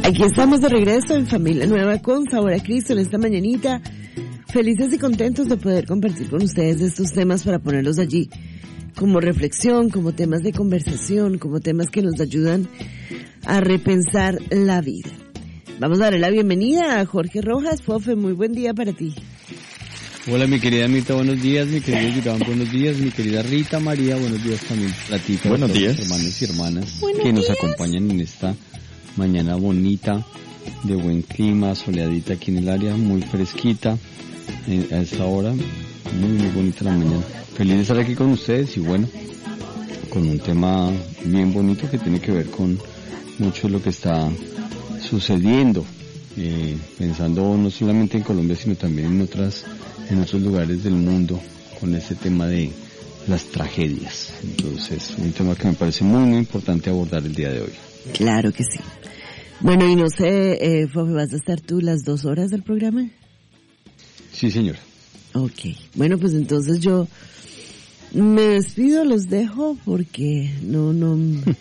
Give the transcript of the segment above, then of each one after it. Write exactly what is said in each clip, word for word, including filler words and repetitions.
Aquí estamos de regreso en Familia Nueva con Sabor a Cristo en esta mañanita. Felices y contentos de poder compartir con ustedes estos temas para ponerlos allí como reflexión, como temas de conversación, como temas que nos ayudan a repensar la vida. Vamos a darle la bienvenida a Jorge Rojas. Fofe, muy buen día para ti. Hola mi querida Anita, buenos días, mi querido Yurán, buenos días, mi querida Rita María, buenos días también para ti, para buenos todos días. Los hermanos y hermanas buenos que días. nos acompañan en esta mañana bonita, de buen clima, soleadita aquí en el área, muy fresquita eh, a esta hora, muy muy bonita la mañana. Feliz de estar aquí con ustedes y bueno, con un tema bien bonito que tiene que ver con mucho de lo que está sucediendo, eh, pensando no solamente en Colombia sino también en otras en otros lugares del mundo con ese tema de las tragedias. Entonces, un tema que me parece muy muy importante abordar el día de hoy. Claro que sí. Bueno, y no sé, eh, Fofe, ¿vas a estar tú las dos horas del programa? Sí, señora. Ok. Bueno, pues entonces yo me despido, los dejo porque no, no...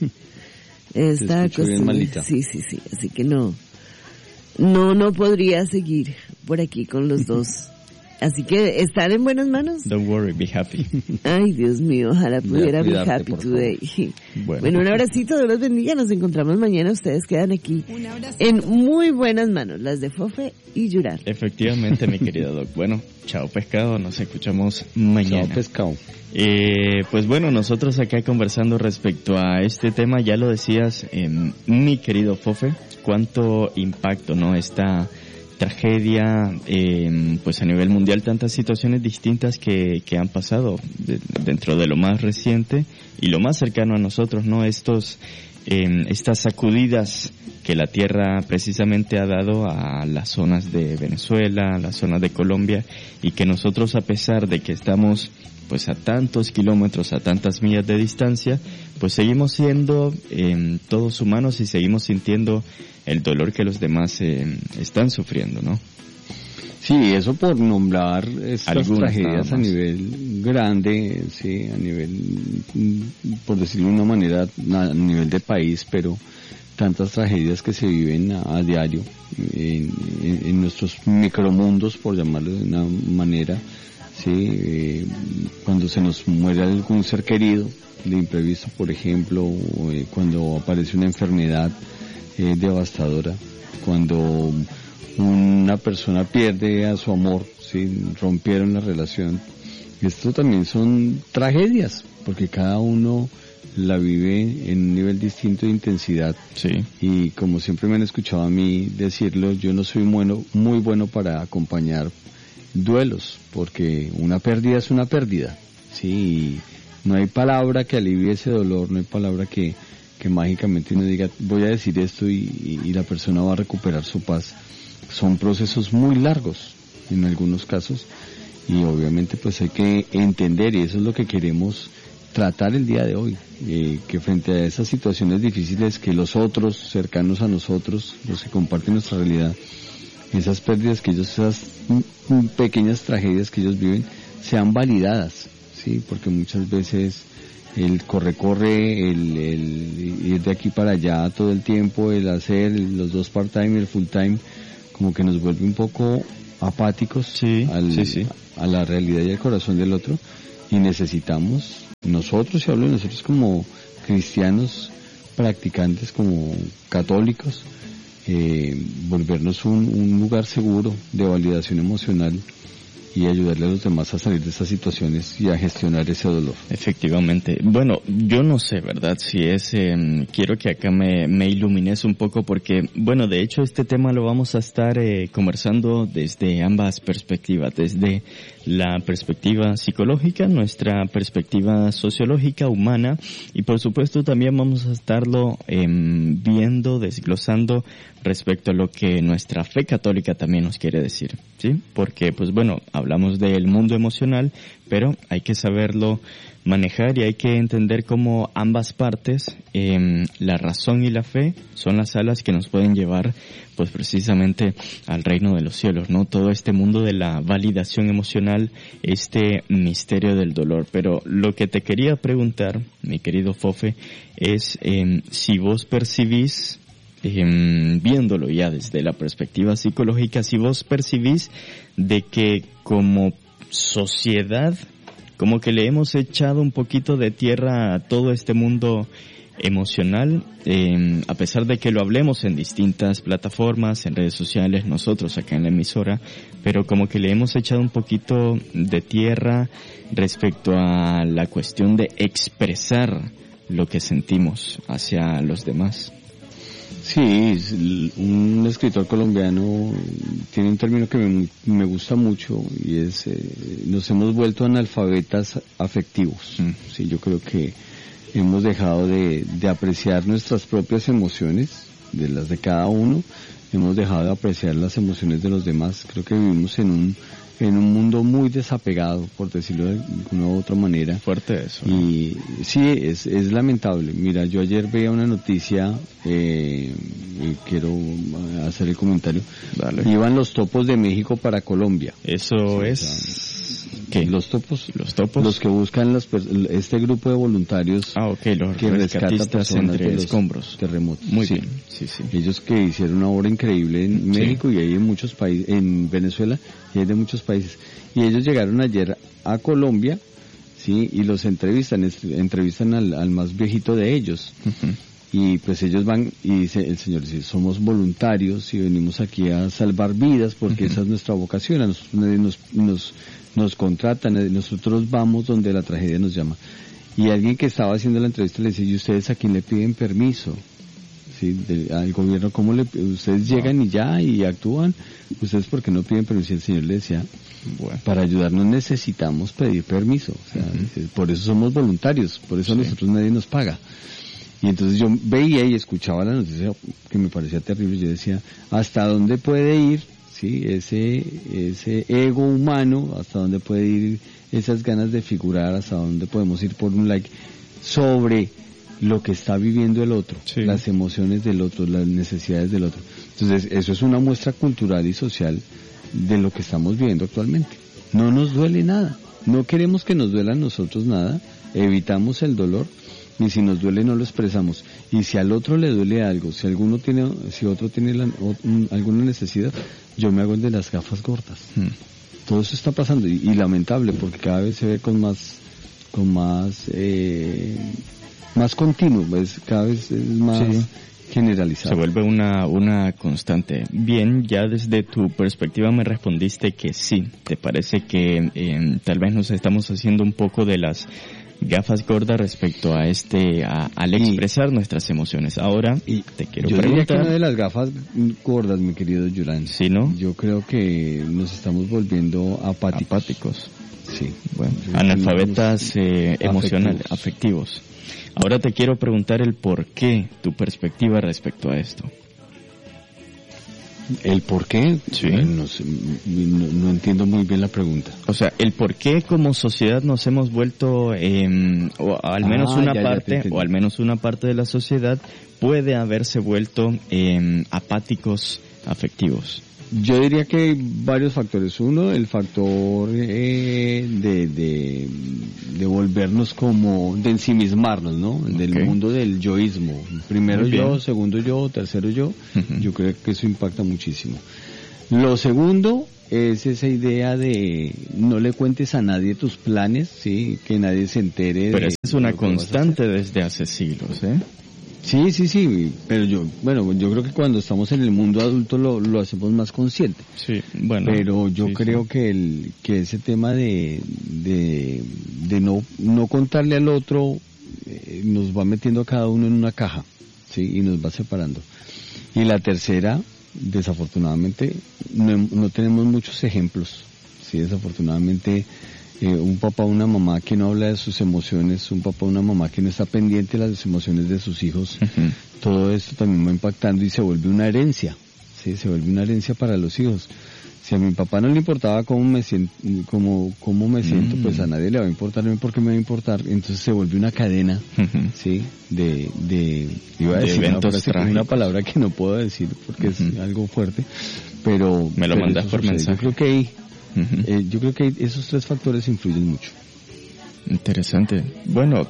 Esta escucho bien malita. Sí, sí, sí. Así que no, no, no podría seguir por aquí con los dos. Así que estar en buenas manos. Don't worry, be happy. Ay, Dios mío, ojalá pudiera be cuidarte, happy por today. Bueno. Bueno, un abracito, Dios los bendiga, nos encontramos mañana, ustedes quedan aquí en muy buenas manos, las de Fofe y Yurán. Efectivamente, mi querido Doc. Bueno, chao pescado, nos escuchamos mañana. Chao pescado. Eh, pues bueno, nosotros acá conversando respecto a este tema, ya lo decías, eh, mi querido Fofe, cuánto impacto, ¿no? Esta tragedia, eh, pues a nivel mundial, tantas situaciones distintas que, que han pasado de, dentro de lo más reciente y lo más cercano a nosotros, ¿no? Estos, eh, estas sacudidas que la tierra precisamente ha dado a las zonas de Venezuela, a las zonas de Colombia, y que nosotros, a pesar de que estamos pues a tantos kilómetros, a tantas millas de distancia, pues seguimos siendo eh, todos humanos y seguimos sintiendo el dolor que los demás eh, están sufriendo, ¿no? Sí, eso por nombrar estas Algunas tragedias a nivel grande, sí, a nivel, por decirlo de una manera, a nivel de país, pero tantas tragedias que se viven a, a diario en, en, en nuestros micromundos, por llamarlo de una manera. Sí, eh, cuando se nos muere algún ser querido de imprevisto, por ejemplo, o, eh, cuando aparece una enfermedad eh, devastadora, cuando una persona pierde a su amor, sí, rompieron la relación. Esto también son tragedias, porque cada uno la vive en un nivel distinto de intensidad. Sí. Y como siempre me han escuchado a mí decirlo, yo no soy bueno, muy bueno para acompañar duelos, porque una pérdida es una pérdida, sí, no hay palabra que alivie ese dolor, no hay palabra que, que mágicamente uno diga, voy a decir esto y, y, y la persona va a recuperar su paz. Son procesos muy largos, en algunos casos, y obviamente pues hay que entender, y eso es lo que queremos tratar el día de hoy, eh, que frente a esas situaciones difíciles que los otros, cercanos a nosotros, los que comparten nuestra realidad, esas pérdidas que ellos, esas pequeñas tragedias que ellos viven, sean validadas, sí, porque muchas veces el corre-corre, el, el ir de aquí para allá todo el tiempo, el hacer los dos part-time y el full-time, como que nos vuelve un poco apáticos sí, al, sí, sí. a la realidad y al corazón del otro, y necesitamos, nosotros, y hablo de nosotros como cristianos practicantes, como católicos, Eh, volvernos un, un lugar seguro de validación emocional y ayudarle a los demás a salir de estas situaciones y a gestionar ese dolor. Efectivamente. Bueno, yo no sé, ¿verdad? Si es, eh, quiero que acá me, me ilumines un poco porque, bueno, de hecho este tema lo vamos a estar eh, conversando desde ambas perspectivas, desde la perspectiva psicológica, nuestra perspectiva sociológica, humana, y por supuesto también vamos a estarlo eh, viendo, desglosando respecto a lo que nuestra fe católica también nos quiere decir, ¿sí? Porque, pues bueno, hablamos del mundo emocional, pero hay que saberlo manejar y hay que entender cómo ambas partes, eh, la razón y la fe, son las alas que nos pueden llevar, pues precisamente al reino de los cielos, ¿no? Todo este mundo de la validación emocional, este misterio del dolor. Pero lo que te quería preguntar, mi querido Fofe, es eh, si vos percibís eh, viéndolo ya desde la perspectiva psicológica, si vos percibís de que como sociedad, como que le hemos echado un poquito de tierra a todo este mundo emocional, eh, a pesar de que lo hablemos en distintas plataformas, en redes sociales, nosotros acá en la emisora, pero como que le hemos echado un poquito de tierra respecto a la cuestión de expresar lo que sentimos hacia los demás. Sí, un escritor colombiano tiene un término que me, me gusta mucho y es, eh, nos hemos vuelto analfabetas afectivos. Mm. Sí, yo creo que hemos dejado de, de apreciar nuestras propias emociones, de las de cada uno, hemos dejado de apreciar las emociones de los demás. Creo que vivimos en un en un mundo muy desapegado, por decirlo de alguna u otra manera. Fuerte eso, ¿no? Y sí, es, es lamentable. Mira, yo ayer veía una noticia, eh, y quiero hacer el comentario. Dale. Iban los topos de México para Colombia. Eso sí, es... O sea, ¿qué? Los topos. Los topos. Los que buscan las, este grupo de voluntarios. Ah, ok, los que rescatistas entre de escombros. Terremotos. Muy sí. bien, sí, sí. Ellos que hicieron una obra increíble en sí. México y hay en muchos países, en Venezuela y hay de muchos países. Y ellos llegaron ayer a Colombia, sí, y los entrevistan, entrevistan al, al más viejito de ellos. Uh-huh. Y pues ellos van y dice el señor dice, somos voluntarios y venimos aquí a salvar vidas porque uh-huh. esa es nuestra vocación, a nosotros nadie nos, nos, nos contratan, nosotros vamos donde la tragedia nos llama. Y alguien que estaba haciendo la entrevista le dice, ¿y ustedes a quién le piden permiso? Sí, de, al gobierno, ¿cómo le, ustedes wow. llegan y ya y actúan? ¿Ustedes por qué no piden permiso? Y el señor le decía, bueno. para ayudarnos necesitamos pedir permiso, o sea, uh-huh. por eso somos voluntarios, por eso sí. nosotros nadie nos paga. Y entonces yo veía y escuchaba la noticia que me parecía terrible, yo decía, ¿hasta dónde puede ir, sí, ese, ese ego humano, hasta dónde puede ir esas ganas de figurar, hasta dónde podemos ir por un like, sobre lo que está viviendo el otro, sí. las emociones del otro, las necesidades del otro? Entonces eso es una muestra cultural y social de lo que estamos viviendo actualmente. No nos duele nada, no queremos que nos duela a nosotros nada, evitamos el dolor, y si nos duele no lo expresamos. Y si al otro le duele algo, si alguno tiene, si otro tiene la, o, un, alguna necesidad, yo me hago el de las gafas gordas. Hmm. Todo eso está pasando y, y lamentable porque cada vez se ve con más, con más, eh, más continuo, ¿ves? Cada vez es más sí. generalizado. Se vuelve una, una constante. Bien, ya desde tu perspectiva me respondiste que sí. ¿Te parece que eh, tal vez nos estamos haciendo un poco de las gafas gordas respecto a este, a, al expresar y, nuestras emociones? Ahora, y te quiero yo preguntar. Yo diría que una de las gafas gordas, mi querido Yurán. ¿Sí, no? Yo creo que nos estamos volviendo apáticos. Apáticos. Sí. Bueno, analfabetas eh, emocionales, afectivos. Ahora te quiero preguntar el por qué, tu perspectiva respecto a esto. ¿El por qué? Sí. No, no, no entiendo muy bien la pregunta. O sea, el por qué como sociedad nos hemos vuelto, eh, o al menos ah, una ya, parte, ya o al menos una parte de la sociedad puede haberse vuelto eh, apáticos afectivos. Yo diría que hay varios factores. Uno, el factor eh, de, de, de volvernos como, de ensimismarnos, ¿no? Okay. Del mundo del yoísmo. Primero yo, segundo yo, tercero yo. Uh-huh. Yo creo que eso impacta muchísimo. Lo segundo es esa idea de no le cuentes a nadie tus planes, sí, que nadie se entere. Pero de, esa es una constante desde hace siglos, ¿eh? Sí, sí, sí, pero yo, bueno, yo creo que cuando estamos en el mundo adulto lo, lo hacemos más consciente. Sí, bueno. Pero yo sí, creo sí. que el, que ese tema de, de, de no, no contarle al otro, eh, nos va metiendo a cada uno en una caja, sí, y nos va separando. Y la tercera, desafortunadamente, no, no tenemos muchos ejemplos, sí, desafortunadamente, Eh, un papá o una mamá que no habla de sus emociones, un papá o una mamá que no está pendiente de las emociones de sus hijos, uh-huh. todo esto también va impactando y se vuelve una herencia, ¿sí? Se vuelve una herencia para los hijos. Si a mi papá no le importaba cómo me siento, cómo, cómo me siento, mm. pues a nadie le va a importar, por qué me va a importar, entonces se vuelve una cadena, uh-huh. ¿sí? De, de, iba a de decir eventos una, frase, una palabra que no puedo decir porque uh-huh. es algo fuerte, pero... Me lo pero mandas por sucede. mensaje. Yo creo que ahí, Uh-huh. Eh, yo creo que esos tres factores influyen mucho. Interesante. Bueno,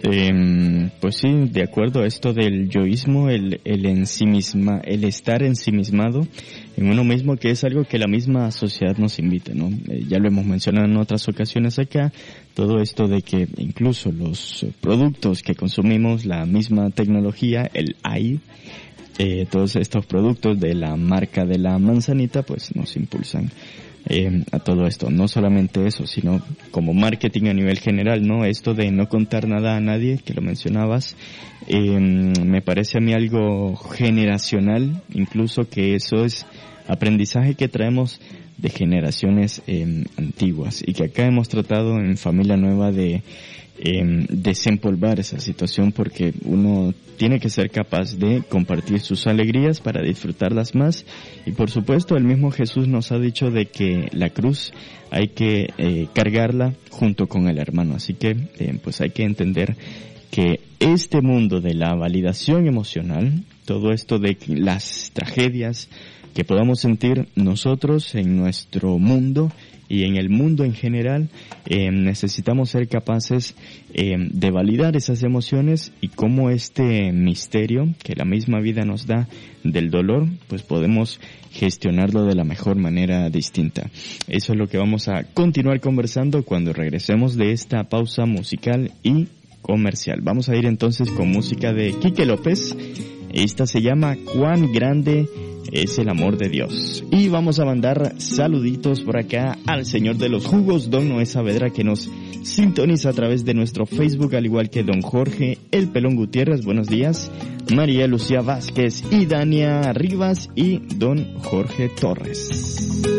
Eh, pues sí, de acuerdo a esto del yoísmo, el, el ensimisma, el estar ensimismado en uno mismo, que es algo que la misma sociedad nos invita, ¿no? Eh, ya lo hemos mencionado en otras ocasiones acá, todo esto de que incluso los productos que consumimos, la misma tecnología, el A I, eh, todos estos productos de la marca de la manzanita, pues nos impulsan Eh, a todo esto. No solamente eso, sino como marketing a nivel general, ¿no? Esto de no contar nada a nadie, que lo mencionabas, eh, me parece a mí algo generacional, incluso que eso es aprendizaje que traemos de generaciones eh, antiguas, y que acá hemos tratado en Familia Nueva de eh, desempolvar esa situación, porque uno tiene que ser capaz de compartir sus alegrías para disfrutarlas más. Y por supuesto el mismo Jesús nos ha dicho de que la cruz hay que eh, cargarla junto con el hermano. Así que eh, pues hay que entender que este mundo de la validación emocional, todo esto de las tragedias que podamos sentir nosotros en nuestro mundo y en el mundo en general, eh, necesitamos ser capaces eh, de validar esas emociones, y cómo este misterio que la misma vida nos da del dolor, pues podemos gestionarlo de la mejor manera distinta. Eso es lo que vamos a continuar conversando cuando regresemos de esta pausa musical y comercial. Vamos a ir entonces con música de Quique López. Esta se llama Cuán grande es el amor de Dios. Y vamos a mandar saluditos por acá al señor de los jugos, don Noé Saavedra, que nos sintoniza a través de nuestro Facebook, al igual que don Jorge El Pelón Gutiérrez, buenos días, María Lucía Vázquez y Dania Rivas y don Jorge Torres.